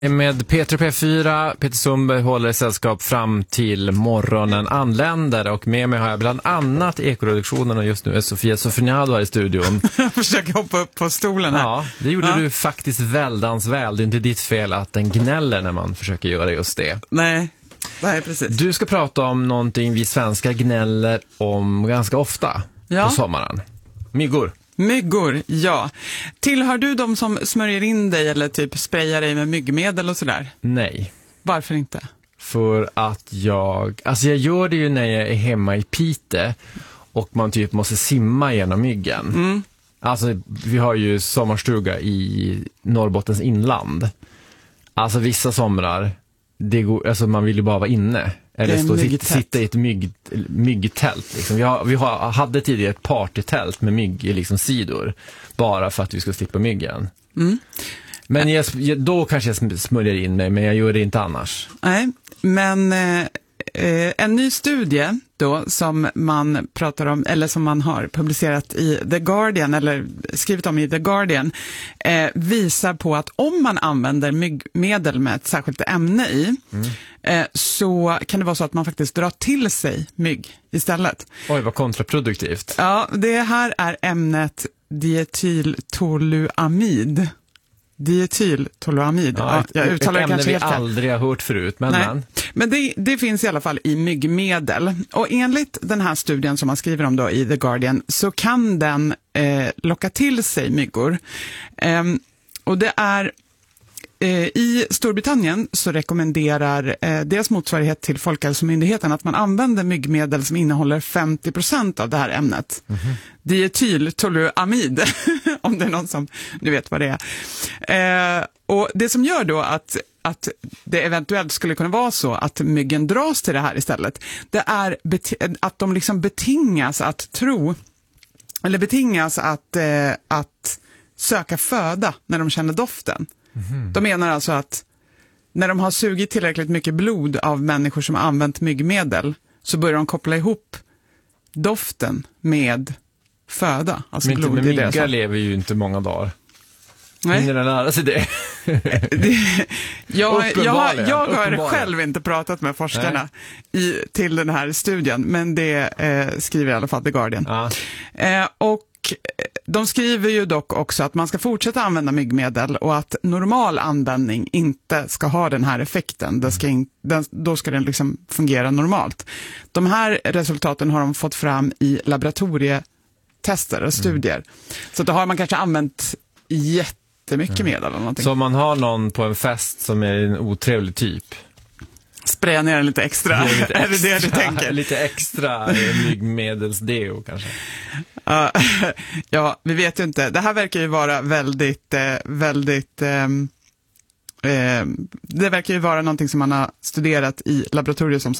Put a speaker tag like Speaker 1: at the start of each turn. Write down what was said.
Speaker 1: Med Peter P4, Peter Sundberg håller sällskap fram till morgonen anländer, och med mig har jag bland annat ekoreduktionen, och just nu är Sofia Sofiniado här i studion.
Speaker 2: Jag försöker hoppa upp på stolen här.
Speaker 1: Ja, det gjorde du faktiskt väldans väl. Det är inte ditt fel att den gnäller när man försöker göra just det.
Speaker 2: Nej, precis.
Speaker 1: Du ska prata om någonting vi svenskar gnäller om ganska ofta på sommaren. Myggor.
Speaker 2: Myggor, ja. Tillhör du de som smörjer in dig eller typ sprayar dig med myggmedel och sådär?
Speaker 1: Nej.
Speaker 2: Varför inte?
Speaker 1: För att jag gör det ju när jag är hemma i Pite och man typ måste simma genom myggen.
Speaker 2: Mm.
Speaker 1: Alltså vi har ju sommarstuga i Norrbottens inland. Alltså vissa somrar, det går, alltså man vill ju bara vara inne. Eller sitta i ett myggtält. Liksom. Vi hade tidigare ett partytält med mygg i liksom sidor. Bara för att vi skulle slippa myggen. Mm. Men då kanske jag smörjer in mig, men jag gör det inte annars.
Speaker 2: Nej, men en ny studie då som man pratar om, eller som man har publicerat i The Guardian, eller skrivit om i The Guardian, visar på att om man använder myggmedel med ett särskilt ämne i, så kan det vara så att man faktiskt drar till sig mygg istället.
Speaker 1: Oj, vad kontraproduktivt.
Speaker 2: Ja, det här är ämnet dietyltoluamid. Dietyltoluamid.
Speaker 1: Ja,
Speaker 2: jag uttalar det kanske helt
Speaker 1: vi aldrig har hört förut. Men
Speaker 2: det finns i alla fall i myggmedel. Och enligt den här studien som man skriver om då i The Guardian så kan den locka till sig myggor. Och det är i Storbritannien så rekommenderar deras motsvarighet till Folkhälsomyndigheten att man använder myggmedel som innehåller 50% av det här ämnet. Dietyltoluamid, om det är någon som du vet vad det är. Och det som gör då att det eventuellt skulle kunna vara så att myggen dras till det här istället, det är att de liksom betingas att söka föda när de känner doften. De menar alltså att när de har sugit tillräckligt mycket blod av människor som har använt myggmedel så börjar de koppla ihop doften med föda. Alltså
Speaker 1: men
Speaker 2: blod.
Speaker 1: Men myggar lever ju inte många dagar.
Speaker 2: Nej.
Speaker 1: Hinner den lära sig det?
Speaker 2: Jag har själv inte pratat med forskarna till den här studien, men det skriver i alla fall The Guardian. Och de skriver ju dock också att man ska fortsätta använda myggmedel och att normal användning inte ska ha den här effekten. Då ska den liksom fungera normalt. De här resultaten har de fått fram i laboratorietester och studier. Så då har man kanske använt jättemycket medel eller någonting. Så
Speaker 1: om man har någon på en fest som är en otrevlig typ,
Speaker 2: spraya ner den lite extra. Är det det du tänker?
Speaker 1: Lite extra myggmedelsdeo kanske.
Speaker 2: Ja, vi vet ju inte. Det här verkar ju vara det verkar ju vara någonting som man har studerat i laboratorier som